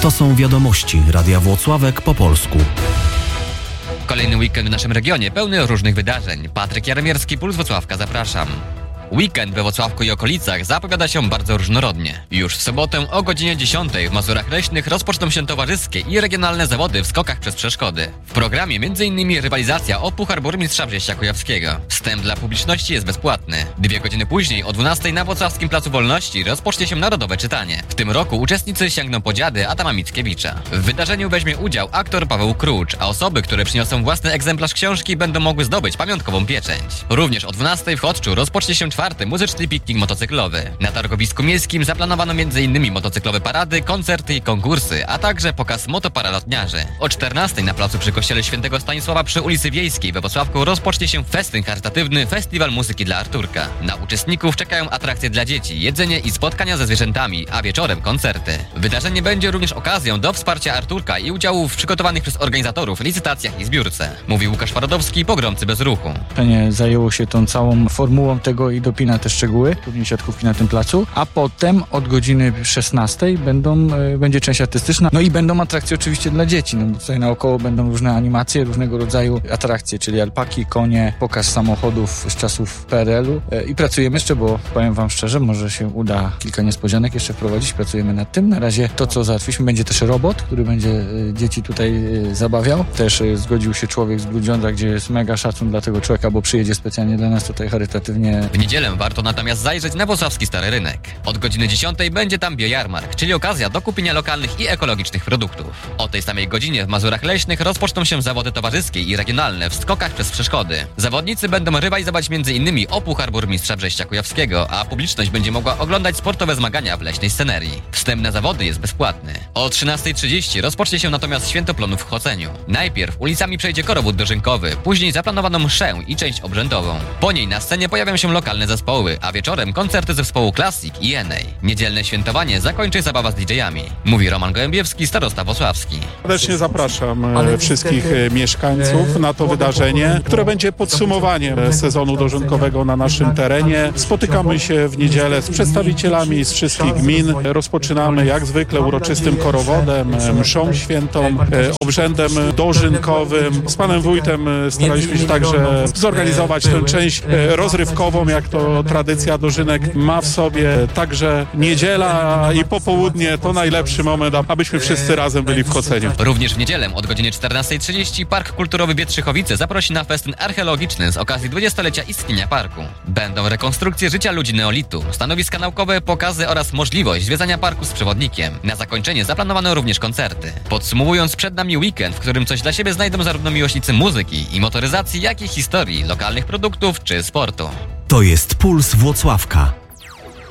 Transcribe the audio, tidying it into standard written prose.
To są wiadomości Radia Włocławek po polsku. Kolejny weekend w naszym regionie pełny różnych wydarzeń. Patryk Jaromierski, Puls Włocławka, zapraszam. Weekend we Włocławku i okolicach zapowiada się bardzo różnorodnie. Już w sobotę o godzinie 10 w Mazurach Leśnych rozpoczną się towarzyskie i regionalne zawody w skokach przez przeszkody. W programie m.in. rywalizacja o Puchar Burmistrza Wrześcia Kujawskiego. Wstęp dla publiczności jest bezpłatny. 2 godziny później o 12 na Włocławskim Placu Wolności rozpocznie się narodowe czytanie. W tym roku uczestnicy sięgną po Dziady Adama Mickiewicza. W wydarzeniu weźmie udział aktor Paweł Krucz, a osoby, które przyniosą własny egzemplarz książki, będą mogły zdobyć pamiątkową pieczęć. Również o 12 w Chodczu rozpocznie się 4. muzyczny piknik motocyklowy. Na targowisku miejskim zaplanowano m.in. motocyklowe parady, koncerty i konkursy, a także pokaz motoparalotniarzy. O 14 na placu przy kościele Świętego Stanisława przy ulicy Wiejskiej we Włocławku rozpocznie się festyn charytatywny Festiwal Muzyki dla Arturka. Na uczestników czekają atrakcje dla dzieci, jedzenie i spotkania ze zwierzętami, a wieczorem koncerty. Wydarzenie będzie również okazją do wsparcia Arturka i udziału w przygotowanych przez organizatorów licytacjach i zbiórce. Mówi Łukasz Parodowski, pogromcy bez ruchu. Zajęło się tą całą formułą tego i dopina te szczegóły, turniej siatkówki na tym placu, a potem od godziny 16 będzie część artystyczna, no i będą atrakcje oczywiście dla dzieci. No tutaj naokoło będą różne animacje, różnego rodzaju atrakcje, czyli alpaki, konie, pokaz samochodów z czasów PRL-u i pracujemy jeszcze, bo powiem wam szczerze, może się uda kilka niespodzianek jeszcze wprowadzić, pracujemy nad tym. Na razie to, co załatwiliśmy, będzie też robot, który będzie dzieci tutaj zabawiał. Też zgodził się człowiek z Grudziądza, gdzie jest mega szacun dla tego człowieka, bo przyjedzie specjalnie dla nas tutaj charytatywnie. W niedzielę warto natomiast zajrzeć na Włocławski Stary Rynek. Od godziny 10 będzie tam biojarmark, czyli okazja do kupienia lokalnych i ekologicznych produktów. O tej samej godzinie w Mazurach Leśnych rozpoczną się zawody towarzyskie i regionalne w skokach przez przeszkody. Zawodnicy będą rywalizować m.in. o Puchar Burmistrza Wrześcia Kujawskiego, a publiczność będzie mogła oglądać sportowe zmagania w leśnej scenerii. Wstęp na zawody jest bezpłatny. O 13:30 rozpocznie się natomiast Święto Plonów w Choceniu. Najpierw ulicami przejdzie korowód dożynkowy, później zaplanowano mszę i część obrzędową. Po niej na scenie pojawią się lokalne zespoły, a wieczorem koncerty zespołu Classic i Enej. Niedzielne świętowanie zakończy zabawa z DJ-ami. Mówi Roman Gołębiewski, starosta włocławski. Serdecznie zapraszam wszystkich mieszkańców na to wydarzenie, które będzie podsumowaniem sezonu dożynkowego na naszym terenie. Spotykamy się w niedzielę z przedstawicielami z wszystkich gmin. Rozpoczynamy jak zwykle uroczystym korowodem, mszą świętą, obrzędem dożynkowym. Z panem wójtem staraliśmy się także zorganizować tę część rozrywkową, jak to tradycja dożynek ma w sobie. Także niedziela i popołudnie to najlepszy moment, abyśmy wszyscy razem byli w Choceniu. Również w niedzielę od godziny 14:30 Park Kulturowy Wietrzychowice zaprosi na festyn archeologiczny z okazji 20-lecia istnienia parku. Będą rekonstrukcje życia ludzi neolitu, stanowiska naukowe, pokazy oraz możliwość zwiedzania parku z przewodnikiem. Na zakończenie zaplanowano również koncerty. Podsumowując, przed nami weekend, w którym coś dla siebie znajdą zarówno miłośnicy muzyki i motoryzacji, jak i historii, lokalnych produktów czy sportu. To jest Puls Włocławka.